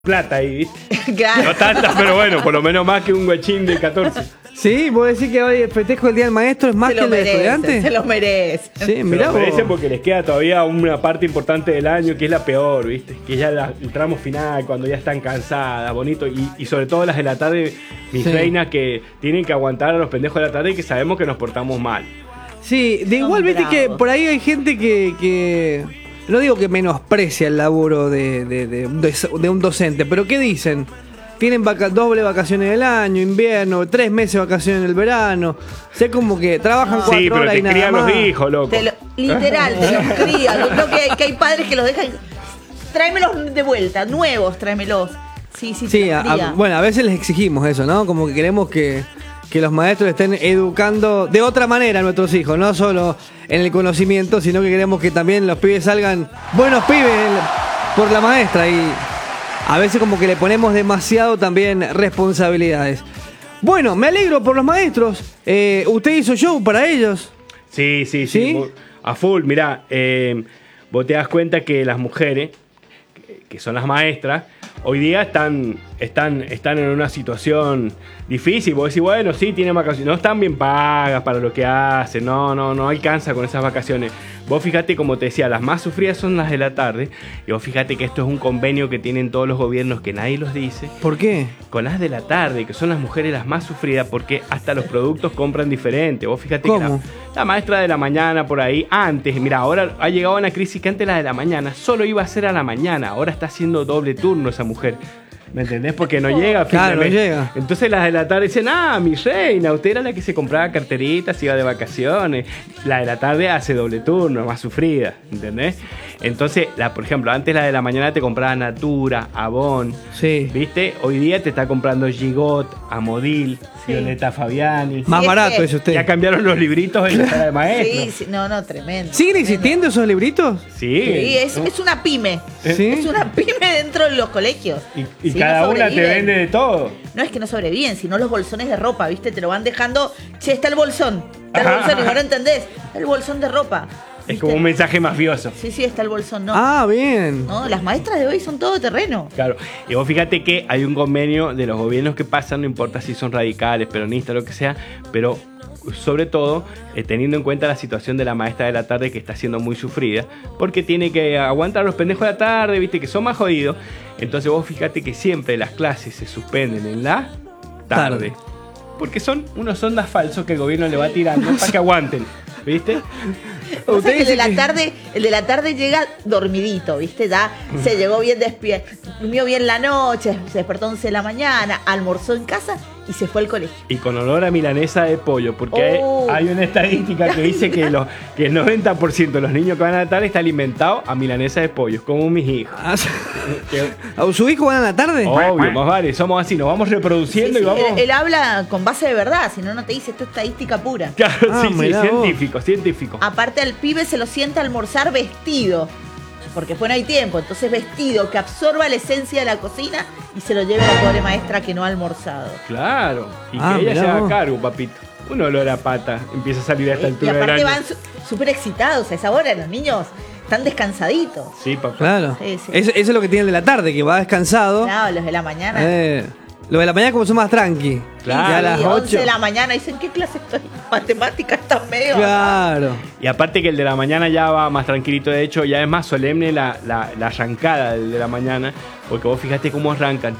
plata ahí, ¿viste? Claro. No tanta, pero bueno, por lo menos más que un guachín de 14. Sí, vos decís que hoy el festejo del Día del Maestro es más Se que lo el de merece, estudiante. se lo merece. Sí, Se mirá lo vos. merecen porque les queda todavía una parte importante del año que es la peor, ¿viste? Que es ya el tramo final, cuando ya están cansadas, bonito. Y sobre todo las de la tarde, mis Sí. reinas, que tienen que aguantar a los pendejos de la tarde y que sabemos que nos portamos mal. Sí, de Son igual viste que bravos. por ahí hay gente que no digo que menosprecia el laburo de un docente, pero ¿qué dicen? Tienen doble vacaciones del año, invierno, 3 meses de vacaciones en el verano. O sea, como que trabajan 4 Sí, pero horas y te nada crían más. los hijos, loco. Literal, te los crían. Yo creo que hay padres que los dejan. Tráemelos de vuelta, nuevos, tráemelos. Sí, Sí, te los crían. bueno, a veces les exigimos eso, ¿no? Como que queremos que los maestros estén educando de otra manera a nuestros hijos, no solo en el conocimiento, sino que queremos que también los pibes salgan buenos pibes por la maestra y a veces como que le ponemos demasiado también responsabilidades. Bueno, me alegro por los maestros. ¿Usted hizo show para ellos? Sí, ¿Sí? a full. Mirá, vos te das cuenta que las mujeres, que son las maestras, hoy día están en una situación difícil. Vos decís, bueno, sí, tienen vacaciones. No están bien pagas para lo que hacen. No alcanza con esas vacaciones. Vos fíjate, como te decía, las más sufridas son las de la tarde. Y vos fíjate que esto es un convenio que tienen todos los gobiernos que nadie los dice. ¿Por qué? Con las de la tarde, que son las mujeres las más sufridas, porque hasta los productos compran diferente. Vos fíjate ¿Cómo? que la maestra de la mañana por ahí, antes, mira, ahora ha llegado una crisis que antes la de la mañana solo iba a ser a la mañana, ahora está haciendo doble turno esa mujer. ¿Me entendés? Porque no llega a fin Claro, de mes. no llega. Entonces las de la tarde dicen, mi reina, usted era la que se compraba carteritas, iba de vacaciones. La de la tarde hace doble turno, más sufrida, ¿entendés? Entonces, por ejemplo, antes la de la mañana te compraba Natura, Avon, Sí. ¿viste? Hoy día te está comprando Gigot, Amodil, Sí. Violeta Fabiani. Más es barato que- es usted. Ya cambiaron los libritos en la sala de maestros. Sí, no, tremendo. ¿Siguen existiendo esos libritos? Sí. Sí, es una pyme. Sí. Es una pyme dentro de los colegios. Y Sí, cada no una te sobreviven. vende de todo. No es que no sobreviven, sino los bolsones de ropa, ¿viste? Te lo van dejando. Che, está el bolsón. Está el Ajá. bolsón, y vos no entendés. Está el bolsón de ropa. Es ¿viste? como un mensaje mafioso. Sí, está el bolsón, no. Ah, bien. No, las maestras de hoy son todo terreno. Claro, y vos fíjate que hay un convenio de los gobiernos que pasan, no importa si son radicales, peronistas, lo que sea, pero sobre todo teniendo en cuenta la situación de la maestra de la tarde que está siendo muy sufrida, porque tiene que aguantar a los pendejos de la tarde, viste, que son más jodidos. Entonces vos fíjate que siempre las clases se suspenden en la tarde. Porque son unos ondas falsos que el gobierno le va tirando para que aguanten, ¿viste? O sea, Usted que el dice de la tarde llega dormidito, ¿viste? Ya se llegó bien despierto, durmió bien la noche, se despertó 11 de la mañana, almorzó en casa y se fue al colegio. Y con olor a milanesa de pollo, porque Oh. hay una estadística que dice que el 90% de los niños que van a la tarde está alimentado a milanesa de pollo, como mis hijos. Ah, Que- ¿a ¿Su hijo van a la tarde? Obvio, más vale, somos así, nos vamos reproduciendo Sí, y vamos... él habla con base de verdad, si no, no te dice esto es estadística pura. Claro, Ah, sí, mirá vos. científico. Aparte al pibe se lo sienta a almorzar vestido, porque después no hay tiempo, entonces vestido, que absorba la esencia de la cocina y se lo lleve a la pobre maestra que no ha almorzado. Claro, y Ah, que ella mirá se haga vos. cargo, papito. Un olor a pata empieza a salir a esta Y altura del aparte año. van súper excitados a esa hora, los niños están descansaditos. Sí, papá. Claro. Sí, sí. Eso es lo que tiene el de la tarde, que va descansado. Claro, los de la mañana. Los de la mañana como son más tranqui. Claro. Ya a las Y 11 8. de la mañana dicen, ¿qué clase estoy? Matemática está medio. Claro. Y aparte que el de la mañana ya va más tranquilito, de hecho ya es más solemne la arrancada del de la mañana, porque vos fíjate cómo arrancan.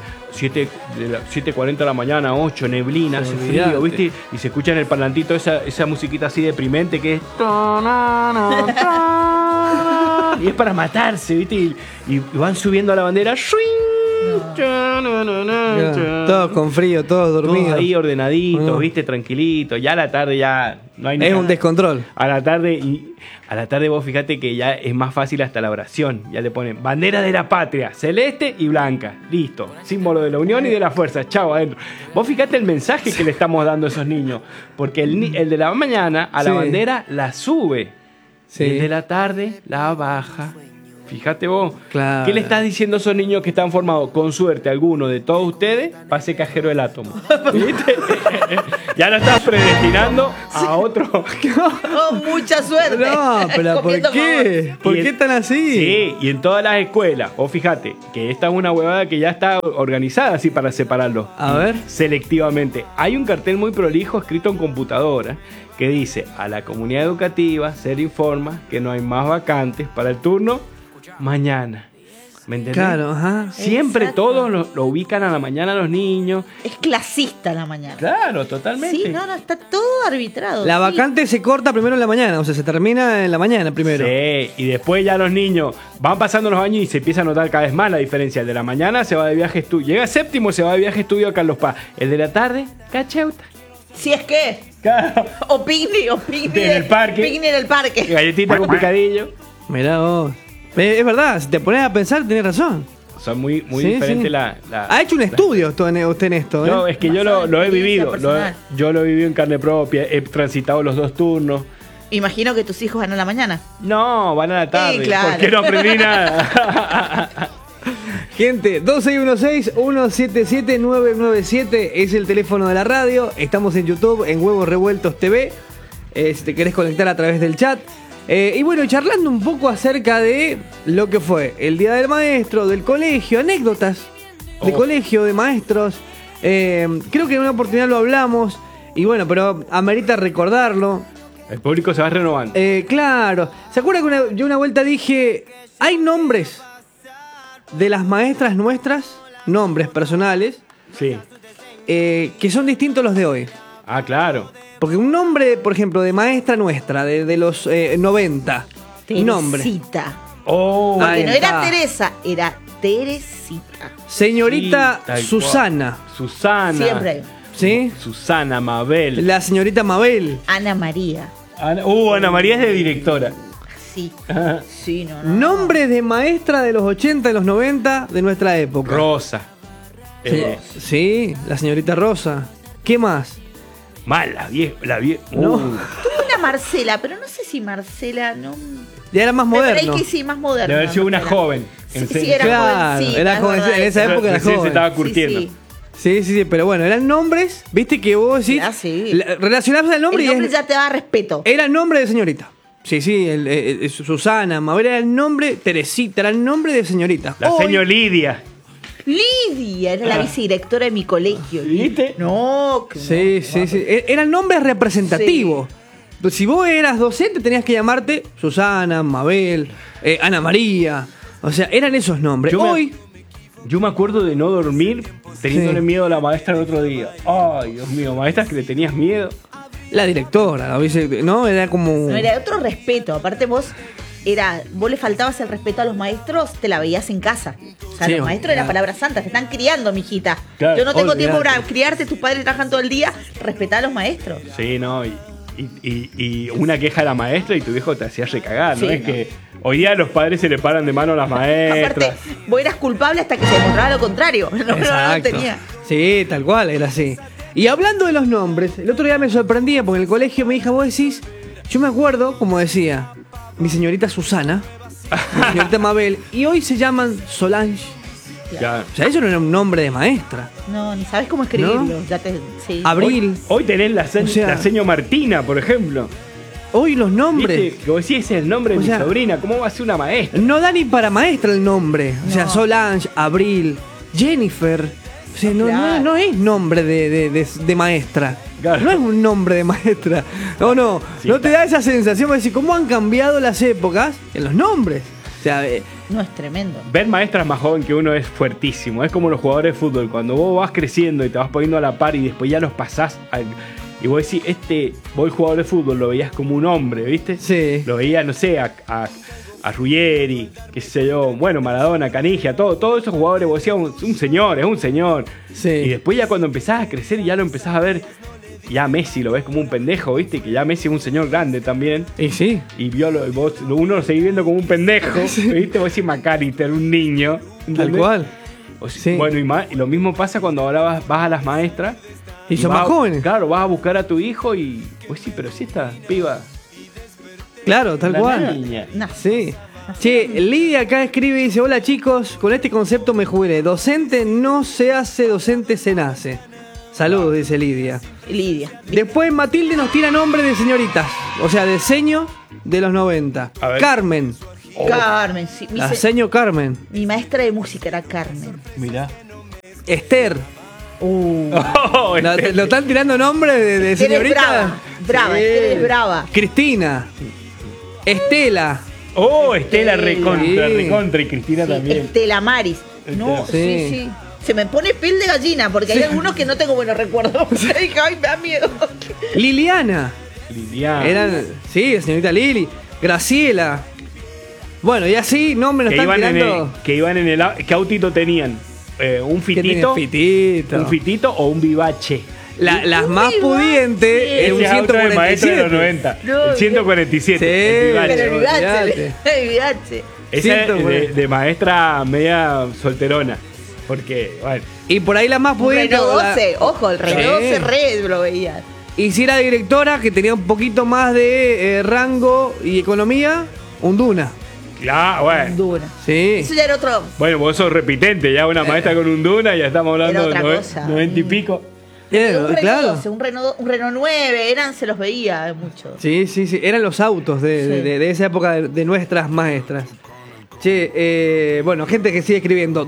7:40 de la mañana, 8, neblina, hace Olvidate. frío, ¿viste? Y se escucha en el parlantito esa musiquita así deprimente que es... Y es para matarse, ¿viste? Y van subiendo a la bandera. Todos con frío, todos Todos dormidos. ahí ordenaditos, No. ¿viste? Tranquilitos. Ya a la tarde ya no hay Es nada. un descontrol. A la tarde vos fíjate que ya es más fácil hasta la oración. Ya le ponen bandera de la patria, celeste y blanca. Listo. Símbolo de la unión y de la fuerza. Chao, adentro. Vos fíjate el mensaje que le estamos dando a esos niños. Porque el de la mañana a la Sí. bandera la sube. Sí. El de la tarde la baja. Fíjate vos. Claro. ¿Qué le estás diciendo a esos niños que están formados? Con suerte, alguno de todos ustedes pase cajero del átomo. ¿Viste? Ya lo estás predestinando a otro. Oh, mucha suerte. No, pero ¿por Comiendo qué? favor. ¿Por Y qué en- tan así? Sí, y en todas las escuelas. O fíjate, que esta es una huevada que ya está organizada así para separarlos. A ver. Selectivamente. Hay un cartel muy prolijo escrito en computadora que dice: a la comunidad educativa se le informa que no hay más vacantes para el turno mañana. ¿Me entendés? Claro, ajá. Siempre Exacto. todos lo ubican a la mañana a los niños. Es clasista la mañana. Claro, totalmente. Sí, no, está todo arbitrado. La sí. vacante se corta primero en la mañana, o sea, se termina en la mañana primero. Sí, y después ya los niños van pasando los años y se empieza a notar cada vez más la diferencia. El de la mañana se va de viaje estudio. Llega séptimo, se va de viaje estudio a Carlos Paz. El de la tarde, cacheuta. Si es que. Claro. O picnic En el parque. Picnic en el parque. Galletita con picadillo. Mirá vos. Es verdad, si te pones a pensar, tenés razón. Son muy Sí, diferente sí. la... Ha hecho un estudio usted en esto, ¿eh? No, es que yo lo he Experiencia vivido. personal. Yo lo he vivido en carne propia. He transitado los 2 turnos. Imagino que tus hijos van a la mañana. No, van a la tarde. Sí, claro. Porque no aprendí nada. Gente, 2616-177-997 es el teléfono de la radio. Estamos en YouTube, en Huevos Revueltos TV. Si te querés conectar a través del chat. Y bueno, charlando un poco acerca de lo que fue el Día del Maestro, del colegio, anécdotas de Oh. colegio, de maestros. Creo que en una oportunidad lo hablamos. Y bueno, pero amerita recordarlo. El público se va renovando. Claro. ¿Se acuerdan que yo una vuelta dije, hay nombres de las maestras nuestras, nombres personales, Sí. que son distintos a los de hoy? Ah, claro. Porque un nombre, por ejemplo, de maestra nuestra, de los 90, un nombre. Teresita. Oh, Ahí Porque no era está. Teresa, era Teresita. Señorita Sí, tal Susana, cual. Susana. Siempre. ¿sí? Susana, Mabel. La señorita Mabel. Ana María. Ana María es de directora. Sí. Ajá. Sí, no, no. Nombres de maestra de los 80 y los 90 de nuestra época. Rosa. Sí, sí, la señorita Rosa. ¿Qué más? Mal, la vieja. No. Tuve una Marcela, pero no sé si Marcela no. Ya era más Me parece moderno. que sí, más moderna. Debe haber sido una Marcela. joven. Sí, En sí, serio. era Claro, jovencita, era es joven, verdad en esa eso. época era Recién se joven. estaba curtiendo. Sí, sí. Sí, pero bueno, eran nombres, viste que vos decís, Ah, sí. relacionarse al nombre El y nombre es- ya te da respeto. era el nombre de señorita. Sí, Susana, Mabel era el nombre, Teresita era el nombre de señorita. La Hoy- señor Lidia. Lidia era la vicedirectora de mi colegio. ¿Viste? No, que Sí, eran nombres representativos. Pues si vos eras docente tenías que llamarte Susana, Mabel, Ana María. O sea, eran esos nombres. Hoy, Yo me acuerdo de no dormir teniéndole Sí. miedo a la maestra el otro día. Ay, Dios mío, maestras que le tenías miedo. la directora, ¿no? Era como... no era otro respeto. Aparte vos le faltabas el respeto a los maestros, te la veías en casa. O sea, Sí, los maestros eran claro. palabras santas, te están criando, mijita. Claro, Yo no tengo tiempo olvidate. para criarte, tus padres trabajan todo el día, respetá a los maestros. Sí, no, y una queja a la maestra y tu viejo te hacía recagar, ¿no? Sí, Es no. que hoy día los padres se le paran de mano a las maestras. Aparte, vos eras culpable hasta que se demostraba lo contrario. No tenía. Sí, tal cual, era así. Y hablando de los nombres, el otro día me sorprendía porque en el colegio mi hija, vos decís, yo me acuerdo, como decía, mi señorita Susana, mi señorita Mabel, y hoy se llaman Solange. Ya. O sea, eso no era un nombre de maestra. No, ni sabes cómo escribirlo. ¿No? Ya te, sí. Abril. Hoy tenés la, O sea- la seño Martina, por ejemplo. Hoy los nombres. ¿Viste? Que vos decís, ese es el nombre de O mi sea- sobrina. ¿Cómo va a ser una maestra? No da ni para maestra el nombre. O sea, No. Solange, Abril, Jennifer. O sea, Claro. no es nombre de maestra. Claro. No es un nombre de maestra. No Sí, te da esa sensación de decir cómo han cambiado las épocas en los nombres. O sea, No, es tremendo. Ver maestras más joven que uno es fuertísimo. Es como los jugadores de fútbol. Cuando vos vas creciendo y te vas poniendo a la par y después ya los pasás. Y vos decís, vos el jugador de fútbol lo veías como un hombre, ¿viste? Sí. Lo veías, no sé, a Ruggeri, qué sé yo, bueno, Maradona, Canigia, todos esos jugadores, vos decías, un señor, es un señor. Sí. Y después ya cuando empezás a crecer y ya lo empezás a ver, ya Messi lo ves como un pendejo, ¿viste? Que ya Messi es un señor grande también. y sí. Y uno lo sigue viendo como un pendejo, ¿viste? Vos decís McAllister, un niño. Tal ¿entendés? cual. O sea, Sí. Bueno, y lo mismo pasa cuando ahora vas a las maestras. Y son vas- más jóvenes. Claro, vas a buscar a tu hijo y. Pues sí, pero sí esta piba. Claro, tal la cual. niña. No. Sí. Che, Lidia acá escribe y dice, hola chicos, con este concepto me jubilé. Docente no se hace, docente se nace. Saludos, dice Lidia. Lidia. Después Matilde nos tira nombres de señoritas. O sea, de seño de los 90. A ver. Carmen. Carmen, sí. La seño Carmen. Mi maestra de música era Carmen. Mirá. Esther. Oh, Lo están tirando nombres de Esther es señoritas. brava, Sí. Esther es brava. Cristina. Estela. Oh, Estela Sí. recontra y Cristina Sí, también. Estela Maris. No, Sí. sí. Se me pone piel de gallina porque hay algunos que no tengo buenos recuerdos. Dije, ay, me da miedo. Liliana. Liliana. Eran, sí, señorita Lili. Graciela. Bueno, y así nombres nos que están iban, tirando. que iban en el ¿qué autito tenían? ¿Un ¿Qué tenés? fitito? Fitito. ¿Un fitito o un vivache? Las Un más vivace. pudientes es un Ese auto de maestro de 147. los 90. No, el 147. Sí, el vivache. Pero olvidate. olvidate. Esa es 140. de maestra media solterona. Porque, bueno. Y por ahí la más Un pudiente. Renault la- 12, ojo, el Renault Sí. 12 re lo veía. Y si era directora, que tenía un poquito más de rango y economía, un Duna. Claro, bueno. Dura. Sí. Eso ya era otro. Bueno, vos sos repitente, ya una maestra con un Duna, ya estamos hablando Era de otra cosa. 90 y pico. Un Renault claro. 12, un Renault 9, se los veía mucho. Sí, sí, sí. Eran los autos de, Sí. de esa época de nuestras maestras. Che, bueno, gente que sigue escribiendo.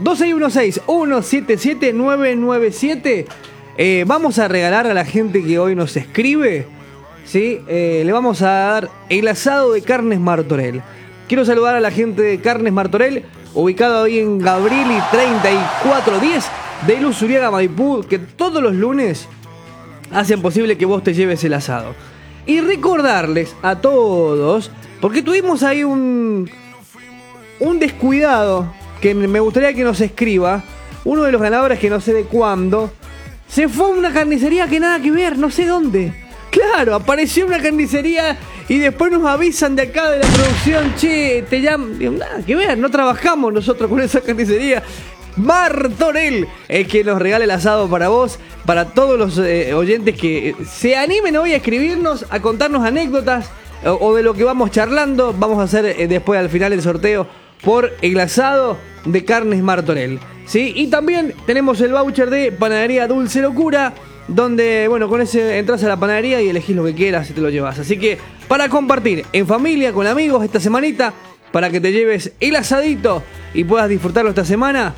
2616-177-997. Vamos a regalar a la gente que hoy nos escribe. ¿Sí? Le vamos a dar el asado de Carnes Martorell. Quiero saludar a la gente de Carnes Martorell, ubicado ahí en Gabrieli 3410 de Luz Uriaga, Maipú, que todos los lunes hacen posible que vos te lleves el asado. Y recordarles a todos, porque tuvimos ahí un descuidado que me gustaría que nos escriba, uno de los ganadores que no sé de cuándo, se fue a una carnicería que nada que ver, no sé dónde. Claro, apareció una carnicería y después nos avisan de acá de la producción, che, te llaman. Digo, nada que ver, no trabajamos nosotros con esa carnicería. Martorell, el que nos regale el asado para vos, para todos los oyentes que se animen hoy a escribirnos, a contarnos anécdotas o de lo que vamos charlando. Vamos a hacer después al final el sorteo por el asado de Carnes Martorell, ¿sí? Y también tenemos el voucher de Panadería Dulce Locura, donde, bueno, con ese entras a la panadería y elegís lo que quieras y te lo llevas. Así que para compartir en familia, con amigos esta semanita, para que te lleves el asadito y puedas disfrutarlo esta semana,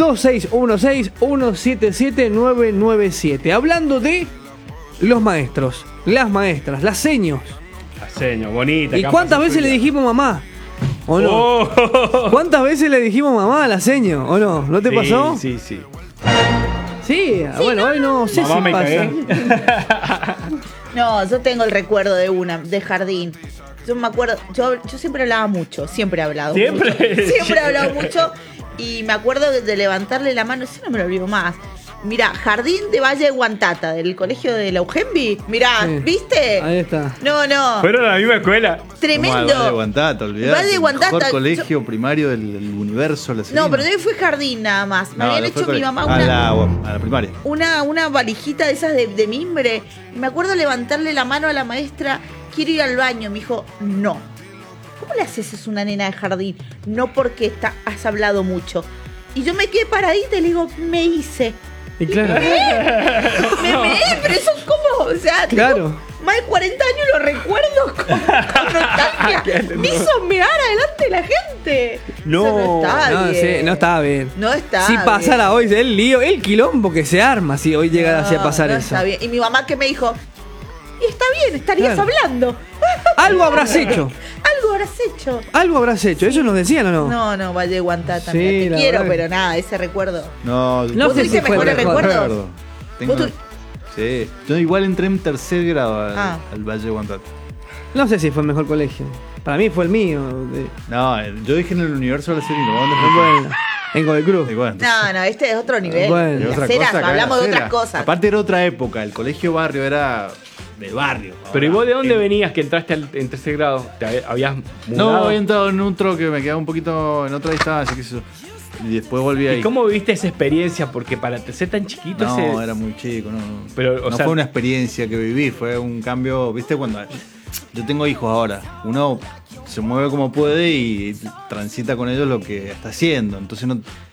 2616-177-997. Hablando de los maestros, las maestras, las seños. La seño, bonita. ¿Y cuántas veces le dijimos mamá? ¿O no? Oh. ¿Cuántas veces le dijimos mamá a la seño? ¿O no? ¿No te Sí, pasó? Sí, sí. Sí, bueno, hoy no sé Mamá, si me pasa. cagué. No, yo tengo el recuerdo de una, de jardín. Yo me acuerdo, yo siempre hablaba mucho, siempre he hablado ¿Siempre? mucho. Siempre he hablado mucho y me acuerdo de levantarle la mano, eso no me lo olvido más. Mirá, Jardín de Valle de Guantata, del colegio de la Eugenbi. Mirá, Sí. ¿viste? Ahí está. No, no. Fueron a la misma escuela. Tremendo. Como al Valle de Guantata, olvidate. Valle de Guantata. El mejor colegio primario del universo. La No, Serena. pero yo fui jardín nada más. Me No, habían no fue hecho mi colegio. mamá a la primaria. una valijita de esas de mimbre. Y me acuerdo levantarle la mano a la maestra, quiero ir al baño. Me dijo, no. ¿Cómo le haces eso a una nena de jardín? No porque has hablado mucho. Y yo me quedé paradita y le digo, me hice. Y claro. Pero eso es como, o sea, Claro. tengo más de 40 años lo recuerdo con nostalgia. Me hizo mear adelante de la gente. No. Eso no está No, bien. sí, no estaba bien. No está Si pasara bien. hoy el lío, el quilombo que se arma si hoy llegara así a pasar no eso. Está bien. Y mi mamá que me dijo, y está bien, estarías Claro. hablando. Algo habrás hecho. Algo habrás hecho. Algo habrás hecho. ¿Eso nos decían o no? No, no, Valle de Guantata. Sí, mira, te la quiero, verdad que- pero nada, ese recuerdo. No, No ¿Vos sé tuviste si fue mejores mejor. recuerdos? Tengo- ¿Vos tu- Sí. Yo igual entré en tercer grado Ah. al Valle de Guantata. No sé si fue el mejor colegio. Para mí fue el mío. No, yo dije en el universo de la Serena. ¿Dónde fue? Bueno, en Godoy Cruz. Y bueno, No, no, este es otro nivel. Bueno. y Las otra ceras, cosa, acá hablamos en de la otras acera. cosas. Aparte era otra época. El colegio barrio era del barrio. Pero ¿y vos de dónde En- venías que entraste en tercer grado? ¿Te habías mudado? No, había entrado en un troque, me quedaba un poquito en otra distancia, qué sé yo. Y después volví ahí. ¿Y cómo viviste esa experiencia? Porque para ser tan chiquito No, ese... era muy chico, no. Pero, o no sea- fue una experiencia que viví, fue un cambio, ¿viste? Cuando yo tengo hijos ahora, uno se mueve como puede y transita con ellos lo que está haciendo. Entonces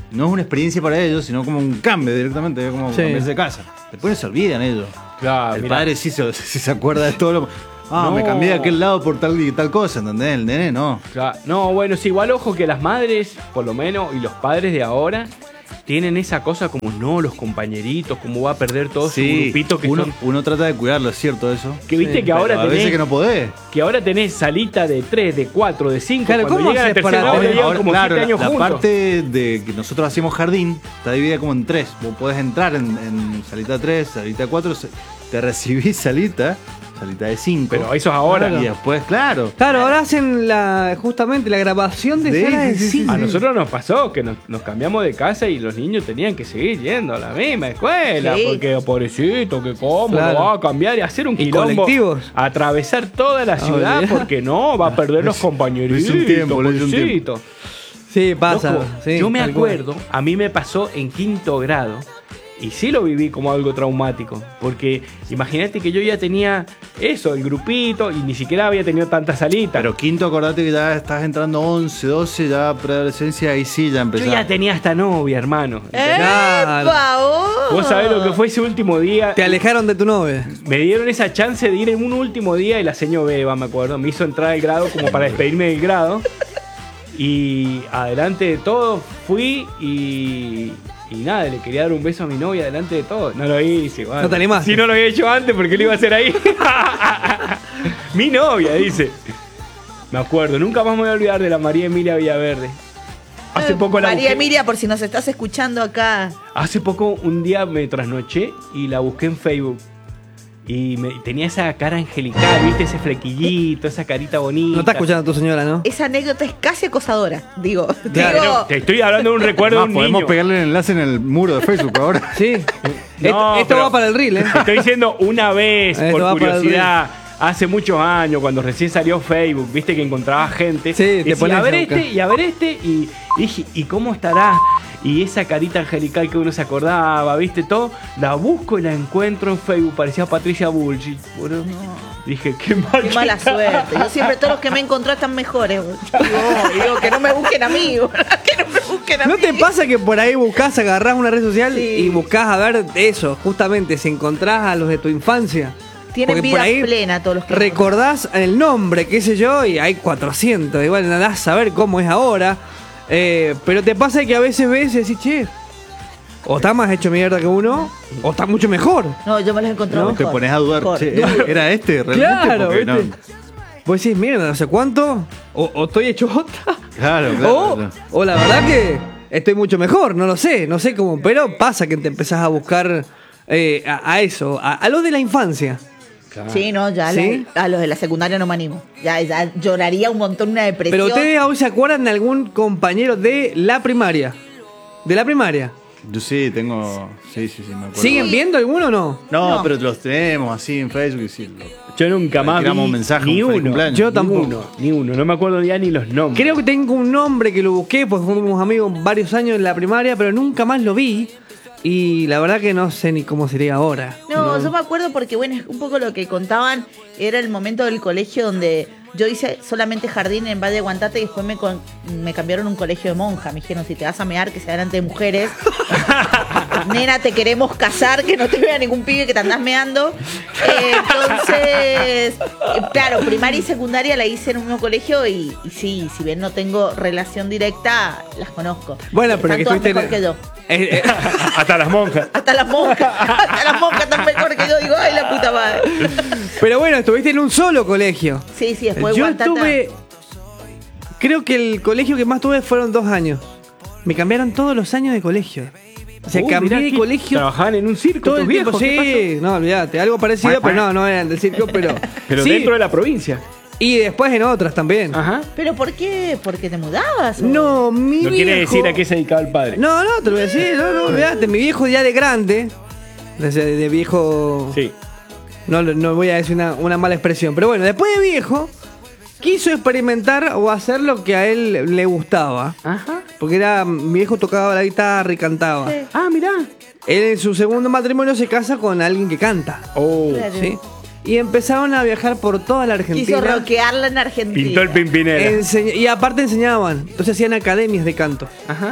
no es una experiencia para ellos, sino como un cambio directamente, es como Sí. cambiarse de casa. Después se olvidan ellos. Claro, El mirá. padre sí se acuerda de todo lo... No. me cambié de aquel lado por tal y tal cosa, ¿entendés? El nene no. Claro. No, bueno, sí, igual ojo que las madres, por lo menos, y los padres de ahora, tienen esa cosa como, no, los compañeritos, como va a perder todo su grupito que uno, son... uno trata de cuidarlo, es cierto eso. Que viste Sí, que ahora Pero a veces tenés... que no podés. Que ahora tenés salita de 3, de 4, de 5. Claro, cuando ¿cómo llegan al haces tercer para grado tener- llevan como claro, 7 años la juntos. parte de que nosotros hacemos jardín está dividida como en 3. Vos podés entrar en salita 3, salita 4, te recibís salita de 5. Pero eso es ahora. Y después, claro. Claro, ahora hacen justamente la grabación de Sí, sala de sí, sí, cine. A nosotros nos pasó que nos cambiamos de casa y los niños tenían que seguir yendo a la misma escuela. Sí. Porque, pobrecito, que cómo Claro. lo va a cambiar y hacer un Y quilombo. colectivos. Atravesar toda la ciudad olvidá. porque no, va a perder los compañeritos. lo hice un tiempo, lo hice un tiempo. pobrecito. Sí, pasa. Loco, sí, yo me tal cual. acuerdo, a mí me pasó en 5º grado y sí lo viví como algo traumático, porque imagínate que yo ya tenía eso, el grupito, y ni siquiera había tenido tanta salita. Pero quinto, acordate que ya estás entrando 11, 12, ya preadolescencia, ahí sí ya yo empezás. ya tenía hasta novia, hermano. Claro. ¡Epa! Oh! Vos sabés lo que fue ese último día. Te alejaron de tu novia. Me dieron esa chance de ir en un último día y la seño Beba, me acuerdo, me hizo entrar al grado como para despedirme del grado. Y adelante de todo fui y nada, le quería dar un beso a mi novia adelante de todo. No lo hice, igual. No te animaste. Si no lo había hecho antes, ¿por qué lo iba a hacer ahí? Mi novia, dice. Me acuerdo, nunca más me voy a olvidar de la María Emilia Villaverde. Hace poco la María busqué. Emilia, por si nos estás escuchando acá. Hace poco un día me trasnoché y la busqué en Facebook. Y tenía esa cara angelical, viste, ese flequillito, esa carita bonita. No está escuchando tu señora, ¿no? Esa anécdota es casi acosadora, digo. Claro. Digo, Te estoy hablando de un recuerdo de Más, un podemos niño. pegarle el enlace en el muro de Facebook ahora. Sí. No, esto pero- va para el reel, ¿eh? Estoy diciendo una vez, Esto por va para el curiosidad, hace muchos años, cuando recién salió Facebook, viste que encontraba gente. Sí, te decía, pones a ver a buscar. este, y a ver este, y dije, ¿y cómo estará? Y esa carita angelical que uno se acordaba, viste, todo, la busco y la encuentro en Facebook, parecía Patricia Bullrich. Bueno, dije, qué mal. qué mala suerte. Yo siempre todos los que me encontré están mejores. Digo, que no me busquen a mí. Que no me busquen a mí. ¿No te pasa que por ahí buscás, agarrás una red social Sí. y buscás a ver eso, justamente, si encontrás a los de tu infancia? Tienen Porque vida por ahí plena todos los que recordás el nombre, qué sé yo, y hay 400. Igual andás a saber cómo es ahora. Pero te pasa que a veces ves y decís, che, o está más hecho mierda que uno, o está mucho mejor. No, yo me los he encontrado No, mejor. Te pones a dudar. Mejor. Che, ¿era este realmente? Claro, Porque no- ¿viste? Vos decís, mierda, no sé cuánto, o estoy hecho otra, Claro, claro. claro. o la verdad que estoy mucho mejor, no sé cómo, pero pasa que te empezás a buscar a eso, a lo de la infancia. Sí, no, ya ¿Sí? a los de la secundaria no me animo. Ya lloraría un montón, una depresión. Pero ustedes aún se acuerdan de algún compañero de la primaria. De la primaria. Yo sí, tengo. Sí, me acuerdo. ¿Siguen viendo alguno o no? No, No. pero los tenemos así en Facebook y sí. Yo nunca más Tiramos vi un mensaje, ni un feliz uno. cumpleaños. Yo tampoco. Ni uno. No me acuerdo ya ni los nombres. Creo que tengo un nombre que lo busqué, pues fuimos amigos varios años en la primaria, pero nunca más lo vi. Y la verdad que no sé ni cómo sería ahora. No, yo me acuerdo porque, bueno, es un poco lo que contaban, era el momento del colegio donde yo hice solamente jardín en Valle de Guantate y después me cambiaron a un colegio de monja. Me dijeron, si te vas a mear, que sea delante de mujeres. Nena, te queremos casar, que no te vea ningún pibe que te andás meando. Entonces, claro, primaria y secundaria la hice en un mismo colegio y sí, si bien no tengo relación directa, las conozco. Bueno, pero Están que todas estuviste mejor que yo. Hasta las monjas. Hasta las monjas están mejor que yo. Digo, ay, la puta madre. Pero bueno, estuviste en un solo colegio. Sí, después Yo Guantata. estuve. Creo que el colegio que más tuve fueron 2 años. Me cambiaron todos los años de colegio. O sea, cambié Mirá de que colegio Trabajaban en un circo todo el tus tiempo. viejos, ¿qué Sí, no, olvídate. Algo parecido, pero no eran del circo, pero. Pero sí. dentro de la provincia. Y después en otras también. Ajá. ¿Pero por qué? ¿Porque te mudabas? o? No, mi No viejo... quiere decir a qué se dedicaba el padre. No, te lo voy a decir. No, olvídate. Mi viejo ya de grande. De viejo. Sí. No voy a decir una mala expresión. Pero bueno, después de viejo, quiso experimentar o hacer lo que a él le gustaba. Ajá. Porque mi viejo tocaba la guitarra y cantaba. Sí. Ah, mirá. Él en su segundo matrimonio se casa con alguien que canta. Oh. Claro. ¿Sí? Y empezaron a viajar por toda la Quiso Argentina. rockearla en Argentina. Pintó el Pimpinela. Y aparte enseñaban. Entonces hacían academias de canto. Ajá.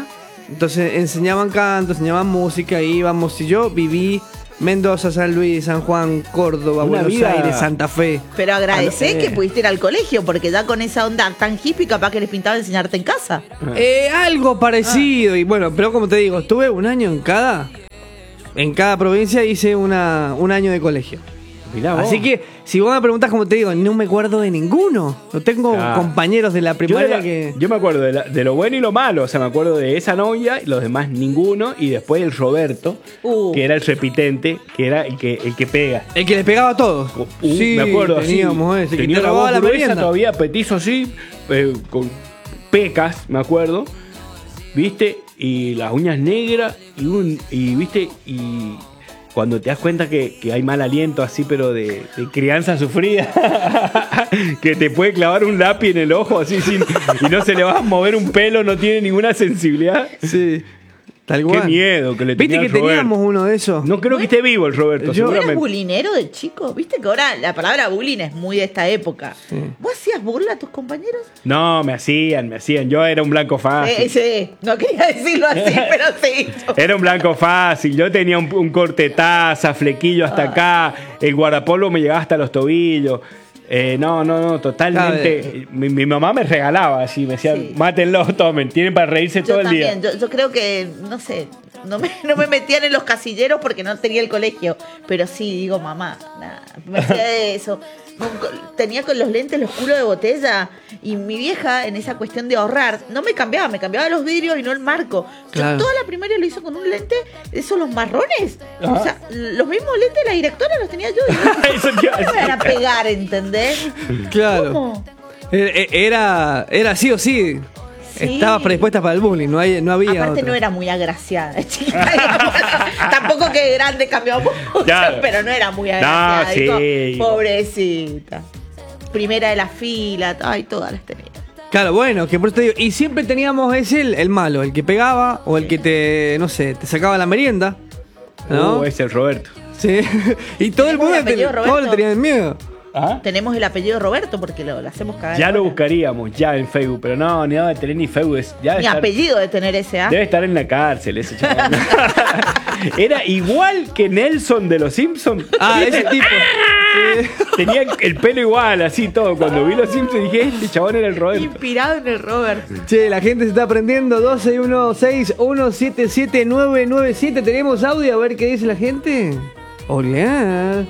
Entonces enseñaban canto, enseñaban música, íbamos. Y yo viví Mendoza, San Luis, San Juan, Córdoba, Una Buenos vida- Aires, Santa Fe. Pero agradecé Ah, que pudiste ir al colegio, porque ya con esa onda tan hippie capaz que les pintaba enseñarte en casa. Algo parecido. Y bueno, pero como te digo, estuve un año en cada provincia hice un año de colegio. Mirá vos. Así que, si vos me preguntás, como te digo, no me acuerdo de ninguno. No tengo Claro. compañeros de la primaria Yo me acuerdo de lo bueno y lo malo. O sea, me acuerdo de esa novia y los demás ninguno. Y después el Roberto, que era el repitente, que era el que pega. El que les pegaba a todos. Me acuerdo teníamos así. ese, que Tenía te una robaba voz la gruesa, merienda. todavía petizo así, con pecas, me acuerdo. ¿Viste? Y las uñas negras y ¿viste? Y cuando te das cuenta que hay mal aliento así, pero de crianza sufrida, que te puede clavar un lápiz en el ojo así y no se le va a mover un pelo, no tiene ninguna sensibilidad. Sí, tal Qué cual. miedo que le ¿Viste tenía que al Roberto. teníamos uno de esos? No creo que esté vivo el Roberto, Yo- ¿No eras seguramente. bulinero de chico? ¿Viste que ahora la palabra bullying es muy de esta época? ¿Vos hacías burla a tus compañeros? No, me hacían. Yo era un blanco fácil. Sí, no quería decirlo así, pero sí. Era un blanco fácil. Yo tenía un cortetaza, flequillo hasta acá. El guardapolvo me llegaba hasta los tobillos. No, totalmente. Mi mamá me regalaba así, me decía, Sí. mátenlo, tomen, tienen para reírse todo Yo el día. también, yo creo que, no sé, no me metían en los casilleros porque no tenía el colegio, pero sí, digo, mamá, nada, me hacía eso. Tenía con los lentes los culos de botella y mi vieja en esa cuestión de ahorrar no me cambiaba los vidrios y no el marco. Claro. Yo toda la primaria lo hizo con un lente, esos los marrones. Ajá. O sea, los mismos lentes de la directora los tenía yo. Y Eso te iba a no me decir. van a pegar, ¿entendés? Claro. ¿Cómo? Era sí o sí. Sí. Estaba predispuesta para el bullying, no había Aparte otra. no era muy agraciada, chica. digamos. Tampoco que grande cambió mucho, Claro. pero no era muy agraciada. No, sí. digo, pobrecita. Primera de la fila, ay, todas las tenía. Claro, bueno, que por eso te digo, y siempre teníamos el malo, el que pegaba o el que te sacaba la merienda, ¿no? Es el Roberto. Sí. Y todo el ¿Tenemos mundo el apellido todos Roberto? le tenían miedo. ¿Ah? Tenemos el apellido Roberto porque lo hacemos cagar. Ya lo buscaríamos, ya en Facebook, pero no, ni nada de tener ni Facebook. Ya debe Mi estar- apellido de tener ese, ¿ah? Debe estar en la cárcel ese chaval. Era igual que Nelson de los Simpsons. Ah, ese tipo. Sí. Tenía el pelo igual, así todo. Cuando vi los Simpsons dije, este chabón era el Roberto. Inspirado en el Robert. Che, la gente se está aprendiendo 1216177997. ¿Tenemos audio? A ver qué dice la gente. Hola.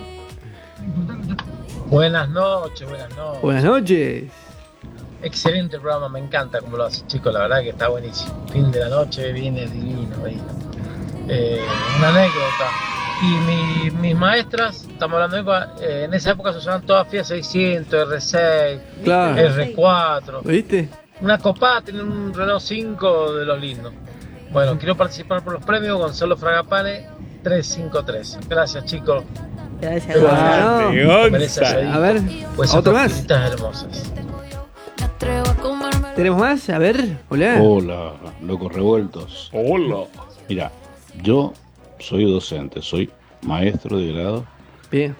Buenas noches, buenas noches. Buenas noches. Excelente programa, me encanta como lo hace, chicos, la verdad que está buenísimo. Fin de la noche viene divino. Una anécdota. Y mis maestras, estamos hablando de en esa época se usaban todas Fiat 600, R6, Claro. R4. ¿Viste? Una copada, tienen un Renault 5 de los lindos. Bueno, quiero participar por los premios, Gonzalo Fragapane 353. Gracias, chicos. Gracias, Ah, Gonzalo. Grande, Mereces Gonza. ahí. A ver, Pues otro son más. cositas hermosas. ¿Tenemos más? A ver, hola. Hola, locos revueltos. Hola. Mira, yo soy docente, soy maestro de grado, Bien.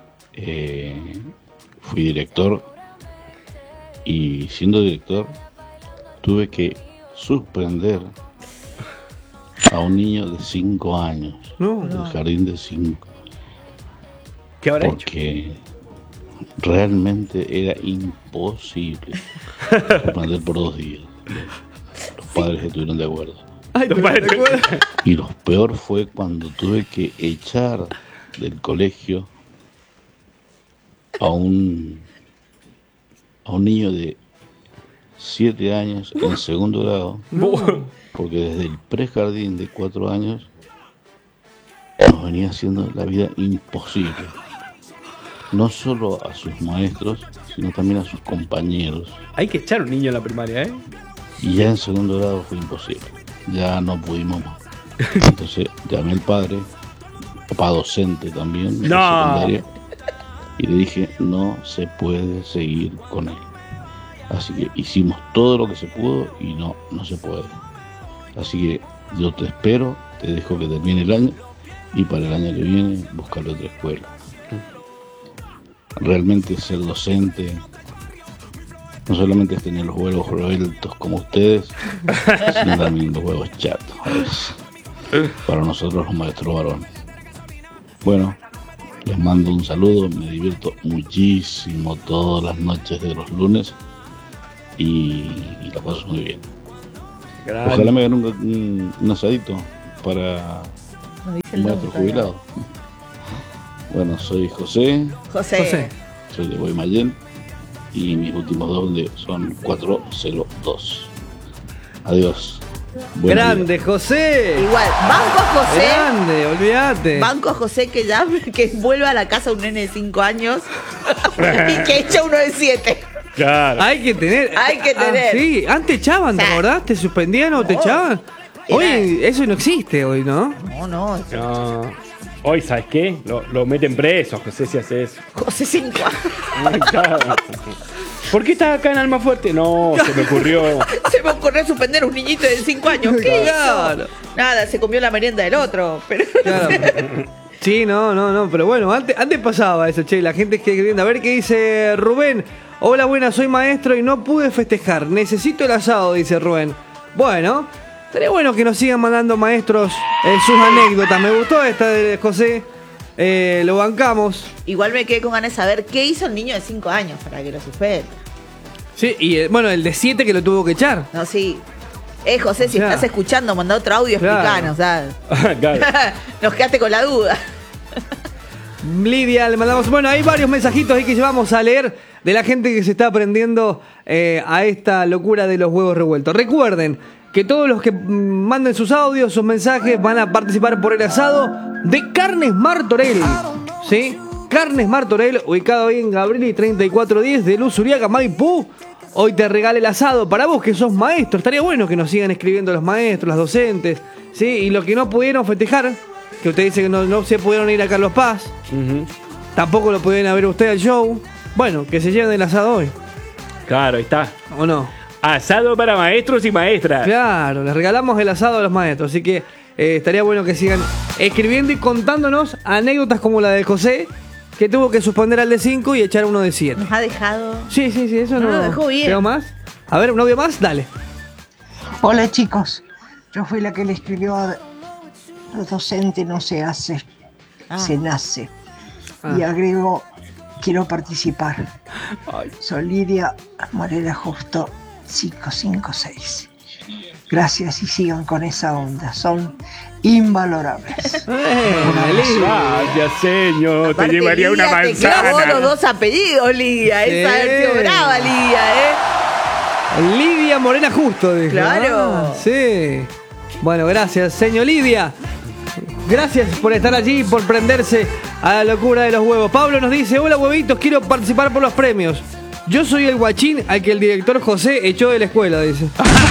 fui director y siendo director tuve que suspender a un niño de 5 años, No. del jardín de 5, ¿Qué habrá hecho? porque realmente era imposible suspender por 2 días. Los padres estuvieron de acuerdo. Ay, pero padres- ¿te acuerdas? Y lo peor fue cuando tuve que echar del colegio a un niño de 7 años en segundo grado, porque desde el prejardín de 4 años nos venía haciendo la vida imposible. No solo a sus maestros, sino también a sus compañeros. Hay que echar un niño en la primaria, ¿eh? Y ya en segundo grado fue imposible. Ya no pudimos más. Entonces llamé al padre, papá docente también, de No. secundaria, y le dije, no se puede seguir con él. Así que hicimos todo lo que se pudo y no se puede. Así que yo te espero, te dejo que termine el año y para el año que viene buscarle otra escuela. Realmente ser docente No solamente es tener los huevos revueltos como ustedes, sino también los huevos chatos, a veces, para nosotros los maestros varones. Bueno, les mando un saludo, me divierto muchísimo todas las noches de los lunes y la paso muy bien. Ojalá me den un asadito para No dice un el maestro nombre. jubilado. Bueno, soy José, José. soy de Guaymallén y mis últimos dos son 402. Adiós. Buen día. Grande, José. Igual, banco a José. Grande, olvídate. Banco a José que llame, que vuelva a la casa un nene de 5 años y que echa uno de 7. Claro. Hay que tener. Hay que tener. Sí, antes echaban, ¿te O sea, acordás? ¿Te suspendían o te echaban? Hoy eso no existe hoy, ¿no? No. No. Hoy, ¿sabes qué? Lo meten preso, José, si hace eso. José 5 años. Claro. ¿Por qué estás acá en Almafuerte? No, se me ocurrió. Se me ocurrió suspender a un niñito de 5 años. ¿Qué Claro. hizo? Nada, se comió la merienda del otro. Pero Claro. Sí, no, pero bueno, antes pasaba eso, che, la gente que escribiendo. A ver qué dice Rubén. Hola, buenas, soy maestro y no pude festejar. Necesito el asado, dice Rubén. Bueno, estaría bueno que nos sigan mandando maestros sus anécdotas. Me gustó esta de José. Lo bancamos. igual me quedé con ganas de saber qué hizo el niño de 5 años para que lo suspenda. Sí, y bueno, el de 7 que lo tuvo que echar. No, sí. José, si O sea, estás escuchando, manda otro audio, claro. explicanos, ¿sabes? Claro. Nos quedaste con la duda. Lidia, le mandamos. Bueno, hay varios mensajitos ahí que llevamos a leer de la gente que se está aprendiendo a esta locura de los huevos revueltos. Recuerden que todos los que manden sus audios, sus mensajes, van a participar por el asado de Carnes Martorell. ¿Sí? Carnes Martorell, ubicado ahí en Gabrieli 3410 de Luz Uriaga, Maipú. Hoy te regale el asado para vos que sos maestro. Estaría bueno que nos sigan escribiendo los maestros, los docentes, ¿sí? Y los que no pudieron festejar, que usted dice que no se pudieron ir a Carlos Paz, tampoco lo pudieron ver usted al show. Bueno, que se lleven el asado hoy, Claro, ahí está. ¿o no? Asado para maestros y maestras. Claro, les regalamos el asado a los maestros, así que estaría bueno que sigan escribiendo y contándonos anécdotas como la de José, que tuvo que suspender al de 5 y echar uno de 7. Nos ha dejado. Sí, eso no. No lo dejó bien. ¿Tengo más? A ver, ¿un audio más? Dale. Hola chicos, yo fui la que le escribió a los docentes no se hace, se nace. Y agrego, quiero participar. Soy Lidia Morera Justo 556. Gracias y sigan con esa onda, son invalorables. Gracias, señor. Aparte, Te llevaría Lidia, una te clavó los manzana. 2 apellidos, Lidia. Sí. Esa versión brava, Lidia, Lidia Morena Justo, dijo. Claro. Ah, sí. Bueno, gracias, señor Lidia. Gracias por estar allí y por prenderse a la locura de los huevos. Pablo nos dice, hola huevitos, quiero participar por los premios. Yo soy el guachín al que el director José echó de la escuela, dice.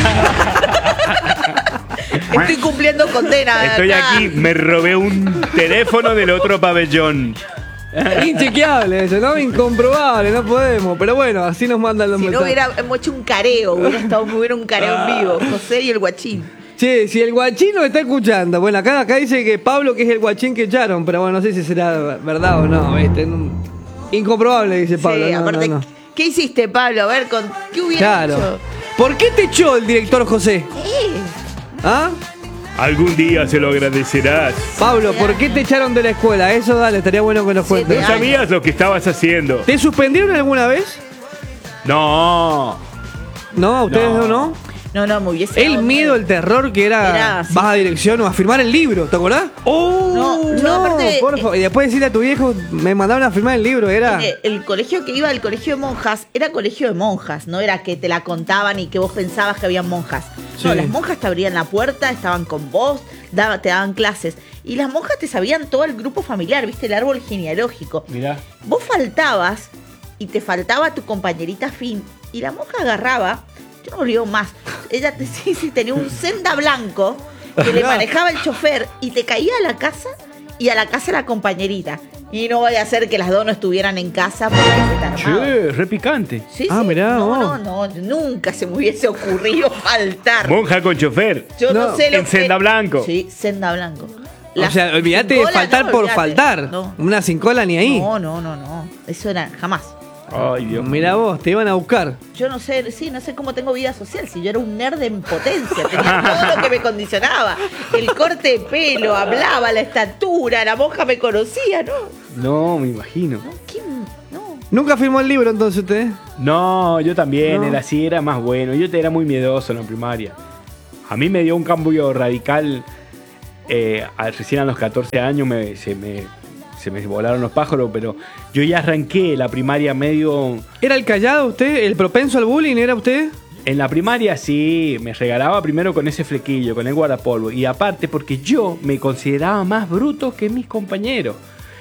Estoy cumpliendo condena. Estoy acá. aquí, me robé un teléfono del otro pabellón. Inchequeable eso, ¿no? Incomprobable, no podemos. Pero bueno, así nos mandan los Si no mensajes. hubiéramos hecho un careo, hubiera un careo en vivo. José y el guachín. Che, si el guachín lo está escuchando. Bueno, acá dice que Pablo que es el guachín que echaron, pero bueno, no sé si será verdad o no, ¿viste? Incomprobable, dice Pablo. Sí, no, aparte, no. ¿qué hiciste, Pablo? A ver, ¿qué hubiera Claro. hecho? ¿Por qué te echó el director José? ¿Ah? Algún día se lo agradecerás. Pablo, ¿por qué te echaron de la escuela? Eso dale, estaría bueno que nos cuentes. ¿No sabías lo que estabas haciendo? ¿Te suspendieron alguna vez? No. ¿No? ¿A ustedes no? No, me hubiese El dado miedo, el terror que era sí. vas a dirección o a firmar el libro, ¿te acordás? No, aparte, por favor. Y después decirle a tu viejo, me mandaron a firmar el libro, era... Mire, el colegio que iba, el colegio de monjas, era colegio de monjas, no era que te la contaban y que vos pensabas que habían monjas. No, Sí. las monjas te abrían la puerta, estaban con vos, te daban clases. Y las monjas te sabían todo el grupo familiar, ¿viste? El árbol genealógico. Mirá. Vos faltabas y te faltaba tu compañerita Fin. Y la monja agarraba, yo no me olvido más, ella tenía un senda blanco que le manejaba el chofer y te caía a la casa y a la casa la compañerita. Y no vaya a ser que las dos no estuvieran en casa porque se te armaba. Che, re picante. Sí, Ah, sí. mirá, vos. No, nunca se me hubiese ocurrido faltar. Monja con chofer. Yo no, No, sé lo en que... senda blanco. Sí, senda blanco. O sea, olvídate sin de cola, faltar no, por olvídate. faltar. No. Una sin cola ni ahí. No. Eso era jamás. Ay, Dios. Mirá vos, te iban a buscar. Yo no sé, no sé cómo tengo vida social, si yo era un nerd en potencia, tenía todo lo que me condicionaba. El corte de pelo, hablaba, la estatura, la monja me conocía, ¿no? No, me imagino. ¿Quién? No. ¿Nunca firmó el libro entonces usted? No, yo también, No. él así era más bueno. Yo era muy miedoso en la primaria. A mí me dio un cambio radical recién a los 14 años, se me volaron los pájaros, pero yo ya arranqué la primaria medio... ¿Era el callado usted? ¿El propenso al bullying era usted? En la primaria sí, me regalaba primero con ese flequillo, con el guardapolvo. Y aparte porque yo me consideraba más bruto que mis compañeros.